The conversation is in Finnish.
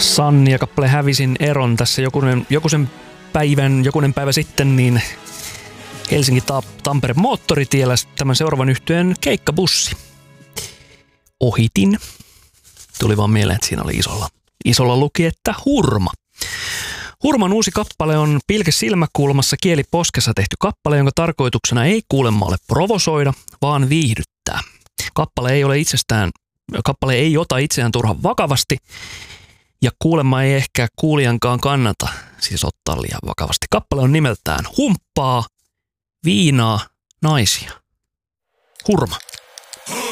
Sanni ja kappale Hävisin eron tässä jokunen päivä sitten, niin Helsinki-Tampere moottoritiellä tämän seuraavan yhtyeen keikkabussi. Ohitin. Tuli vaan mieleen, että siinä oli isolla luki, että Hurma. Hurman uusi kappale on pilke silmäkulmassa, kieli poskessa tehty kappale, jonka tarkoituksena ei kuulemma ole provosoida, vaan viihdyttää. Kappale ei ota itseään turhan vakavasti, ja kuulemma ei ehkä kuulijankaan kannata siis ottaa liian vakavasti. Kappale on nimeltään Humppaa, viinaa, naisia. Hurma.